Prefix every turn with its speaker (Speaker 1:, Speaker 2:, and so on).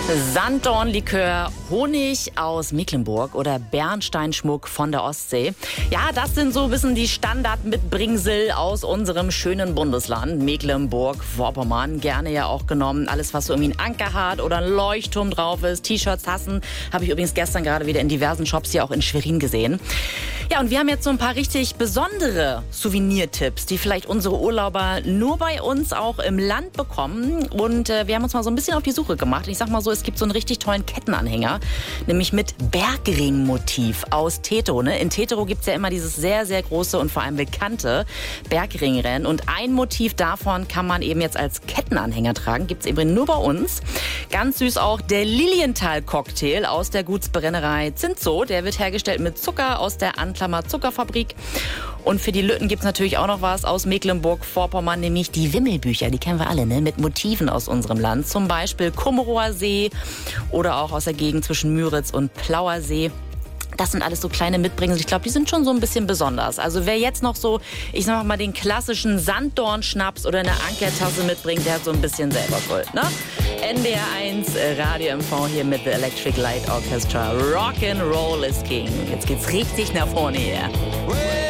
Speaker 1: Sanddornlikör, Honig aus Mecklenburg oder Bernsteinschmuck von der Ostsee. Ja, das sind so ein bisschen die Standardmitbringsel aus unserem schönen Bundesland. Mecklenburg-Vorpommern, gerne ja auch genommen. Alles, was so irgendwie ein Anker hat oder ein Leuchtturm drauf ist. T-Shirts, Tassen, habe ich übrigens gestern gerade wieder in diversen Shops hier auch in Schwerin gesehen. Ja, und wir haben jetzt so ein paar richtig besondere Souvenirtipps, die vielleicht unsere Urlauber nur bei uns auch im Land bekommen. Und wir haben uns mal so ein bisschen auf die Suche gemacht. Ich sag mal so, es gibt so einen richtig tollen Kettenanhänger, nämlich mit Bergring-Motiv aus Tetero. Ne? In Tetero gibt's ja immer dieses sehr, sehr große und vor allem bekannte Bergringrennen. Und ein Motiv davon kann man eben jetzt als Kettenanhänger tragen. Gibt's eben nur bei uns. Ganz süß auch der Lilienthal-Cocktail aus der Gutsbrennerei Zinszow. Der wird hergestellt mit Zucker aus der Anklamer Zuckerfabrik. Und für die Lütten gibt's natürlich auch noch was aus Mecklenburg-Vorpommern, nämlich die Wimmelbücher. Die kennen wir alle, ne? Mit Motiven aus unserem Land. Zum Beispiel Kummerower See oder auch aus der Gegend zwischen Müritz und Plauersee. Das sind alles so kleine Mitbringsel. Ich glaube, die sind schon so ein bisschen besonders. Also wer jetzt noch so, ich sag mal, den klassischen Sanddornschnaps oder eine Ankertasse mitbringt, der hat so ein bisschen selber Schuld, ne? NDR1 Radio MV hier mit The Electric Light Orchestra. Rock'n'Roll is King. Jetzt geht's richtig nach vorne hier.